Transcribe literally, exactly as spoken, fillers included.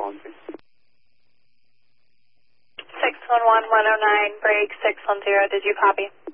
policy. six one one, one oh nine, break six one zero, did you copy?